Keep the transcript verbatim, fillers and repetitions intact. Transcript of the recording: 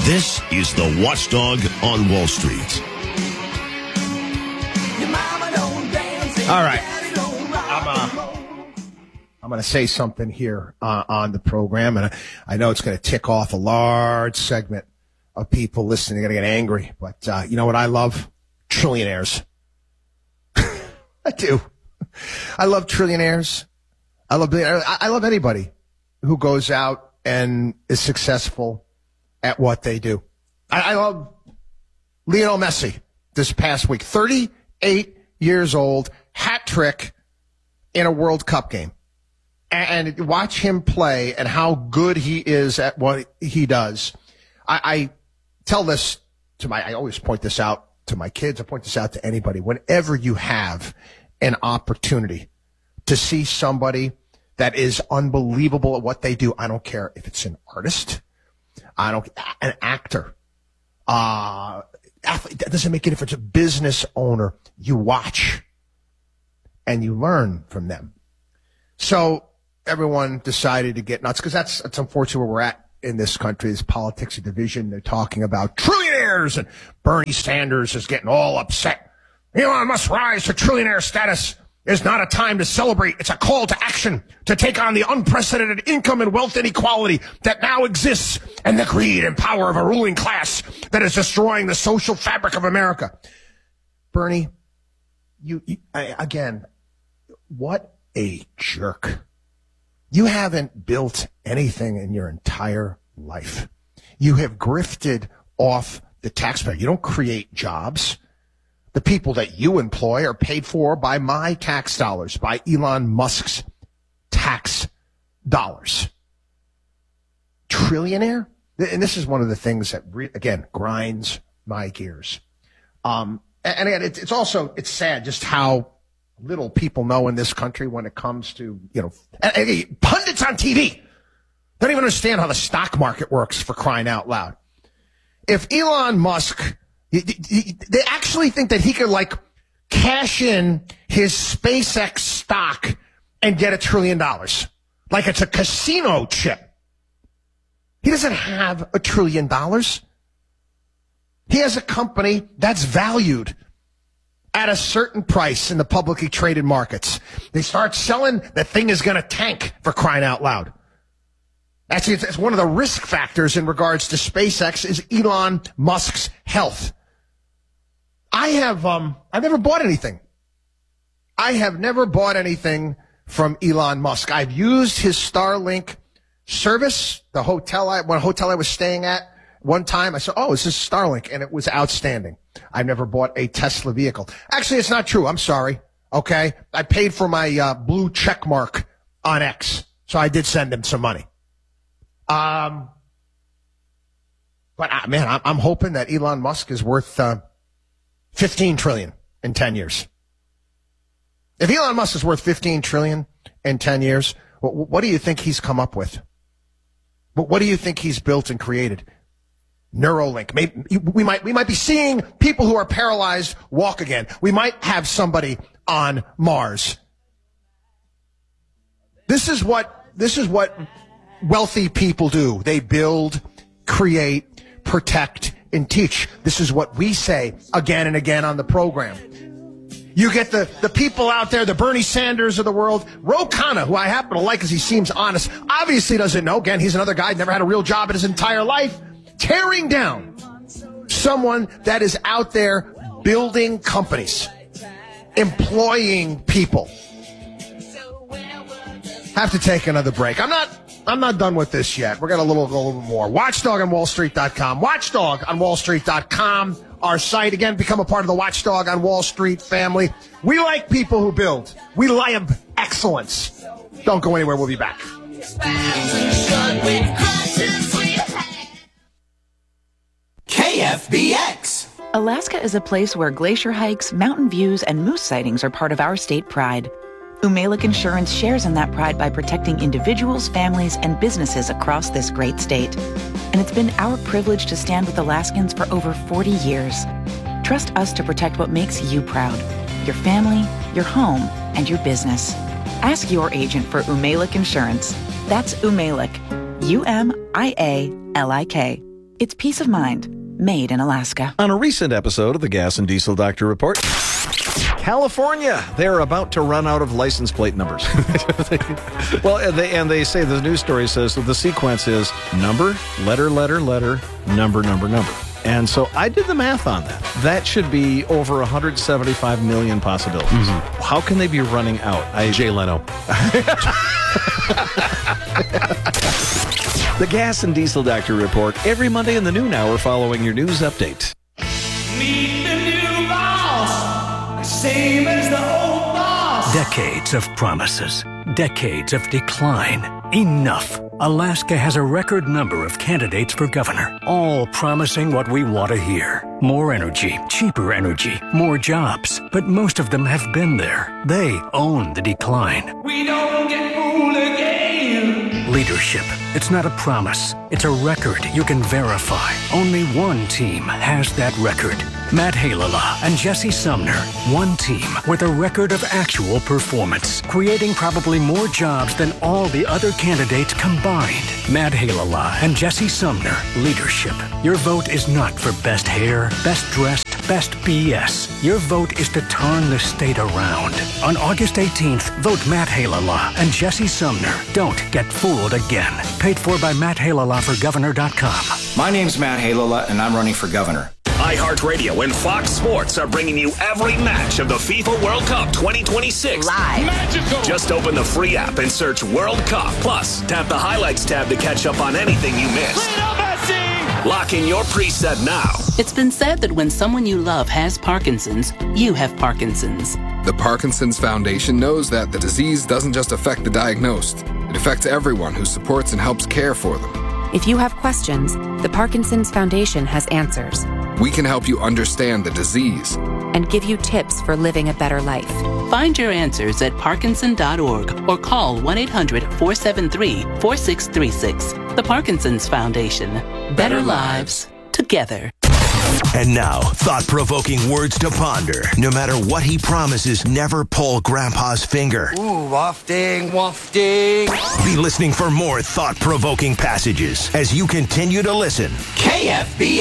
This is the Watchdog on Wall Street. All right. I'm, uh, I'm going to say something here uh, on the program, and I, I know it's going to tick off a large segment of people listening. They're going to get angry. But uh, you know what I love? Trillionaires. I do. I love trillionaires. I love I, I love anybody who goes out and is successful at what they do. I, I love Lionel Messi this past week. thirty-eight years old, hat trick in a World Cup game. And, and watch him play and how good he is at what he does. I, I tell this to my, I always point this out to my kids. I point this out to anybody. Whenever you have an opportunity to see somebody that is unbelievable at what they do, I don't care if it's an artist, I don't, an actor, uh, athlete, that doesn't make any difference. A business owner, you watch and you learn from them. So everyone decided to get nuts because that's, that's unfortunately where we're at in this country. This politics of division. They're talking about trillionaires, and Bernie Sanders is getting all upset. Elon Musk rise to trillionaire status is not a time to celebrate. It's a call to action to take on the unprecedented income and wealth inequality that now exists and the greed and power of a ruling class that is destroying the social fabric of America. Bernie, you, you I, again, what a jerk. You haven't built anything in your entire life. You have grifted off the taxpayer. You don't create jobs. The people that you employ are paid for by my tax dollars, by Elon Musk's tax dollars. Trillionaire? And this is one of the things that, re- again, grinds my gears. Um, and again, it's also, it's sad just how little people know in this country when it comes to, you know, pundits on T V don't even understand how the stock market works, for crying out loud. If Elon Musk, they actually think that he could, like, cash in his SpaceX stock and get a trillion dollars. Like it's a casino chip. He doesn't have a trillion dollars. He has a company that's valued at a certain price in the publicly traded markets. They start selling, the thing is going to tank, for crying out loud. Actually, it's one of the risk factors in regards to SpaceX is Elon Musk's health. I have, um, I've never bought anything. I have never bought anything from Elon Musk. I've used his Starlink service, the hotel I, one hotel I was staying at one time. I said, oh, this is Starlink, and it was outstanding. I've never bought a Tesla vehicle. Actually, it's not true. I'm sorry. Okay. I paid for my, uh, blue check mark on X. So I did send him some money. Um, but uh, man, I'm, I'm hoping that Elon Musk is worth, uh, fifteen trillion in ten years. If Elon Musk is worth fifteen trillion in ten years, what, what do you think he's come up with? What, what do you think he's built and created? Neuralink. Maybe we might, we might be seeing people who are paralyzed walk again. We might have somebody on Mars. This is what, this is what wealthy people do. They build, create, protect, and teach. This is what we say again and again on the program. You get the, the people out there, the Bernie Sanders of the world. Ro Khanna, who I happen to like because he seems honest, obviously doesn't know. Again, he's another guy, never had a real job in his entire life. Tearing down someone that is out there building companies, employing people. Have to take another break. I'm not I'm not done with this yet. We're going to a little, a little more. Watchdog on Wall Street dot com. Watchdog on Wall Street dot com. Our site. Again, become a part of the Watchdog on Wall Street family. We like people who build. We like excellence. Don't go anywhere. We'll be back. K F B X. Alaska is a place where glacier hikes, mountain views, and moose sightings are part of our state pride. Umalek Insurance shares in that pride by protecting individuals, families, and businesses across this great state. And it's been our privilege to stand with Alaskans for over forty years. Trust us to protect what makes you proud, your family, your home, and your business. Ask your agent for Umalek Insurance. That's Umalek, U M I A L I K. It's peace of mind, made in Alaska. On a recent episode of the Gas and Diesel Doctor Report, California, they're about to run out of license plate numbers. Well, and they, and they say, the news story says that the sequence is number, letter, letter, letter, number, number, number. And so I did the math on that. That should be over one hundred seventy-five million possibilities. Mm-hmm. How can they be running out? I, Jay Leno. The Gas and Diesel Doctor Report, every Monday in the noon hour following your news update. Meet the new boss, same as the old boss. Decades of promises, decades of decline. Enough. Alaska has a record number of candidates for governor, all promising what we want to hear. More energy, cheaper energy, more jobs. But most of them have been there. They own the decline. We don't get fooled again. Leadership. It's not a promise. It's a record you can verify. Only one team has that record. Matt Halala and Jesse Sumner. One team with a record of actual performance, creating probably more jobs than all the other candidates combined. Matt Halala and Jesse Sumner. Leadership. Your vote is not for best hair, best dressed, best B S. Your vote is to turn the state around. On August eighteenth, vote Matt Halala and Jesse Sumner. Don't get fooled again. Paid for by Matt Halala for Governor dot com. My name's Matt Halala, and I'm running for governor. iHeartRadio and Fox Sports are bringing you every match of the FIFA World Cup twenty twenty-six. Live. Magical. Just open the free app and search World Cup. Plus, tap the highlights tab to catch up on anything you missed. Lock in your preset now. It's been said that when someone you love has Parkinson's, you have Parkinson's. The Parkinson's Foundation knows that the disease doesn't just affect the diagnosed. It affects everyone who supports and helps care for them. If you have questions, the Parkinson's Foundation has answers. We can help you understand the disease and give you tips for living a better life. Find your answers at Parkinson dot org or call one eight hundred four seven three four six three six. The Parkinson's Foundation. Better lives together. And now, thought-provoking words to ponder. No matter what he promises, never pull Grandpa's finger. Ooh, wafting, wafting. Be listening for more thought-provoking passages as you continue to listen. K F B